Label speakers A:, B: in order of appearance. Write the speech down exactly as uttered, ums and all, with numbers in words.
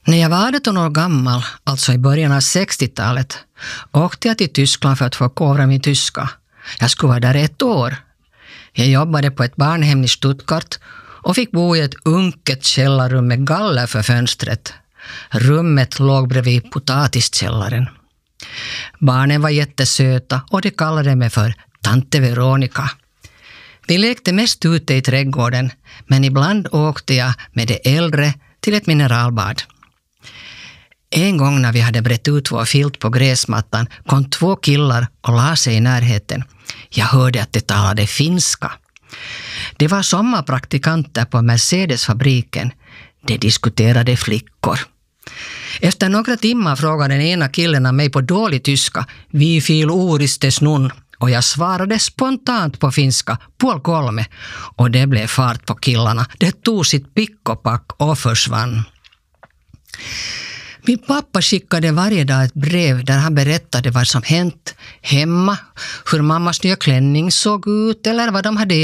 A: När jag var arton år gammal, alltså i början av sextiotalet, åkte jag till Tyskland för att få kovra min tyska. Jag skulle vara där ett år. Jag jobbade på ett barnhem i Stuttgart och fick bo i ett unket källarrum med galler för fönstret. Rummet låg bredvid potatiskällaren. Barnen var jättesöta och de kallade mig för Tante Veronica. Vi lekte mest ute i trädgården, men ibland åkte jag med de äldre till ett mineralbad. En gång när vi hade brett ut vår filt på gräsmattan kom två killar och la sig i närheten. Jag hörde att de talade finska. Det var sommarpraktikanter på Mercedes-fabriken. De diskuterade flickor. Efter några timmar frågade den ena killen av mig på dålig tyska "Vi fil oristes nun", och jag svarade spontant på finska "Puol kolme", och det blev fart på killarna. Det tog sitt pick och pack och försvann. Min pappa skickade varje dag ett brev där han berättade vad som hänt hemma, hur mammas nya klänning såg ut eller vad de hade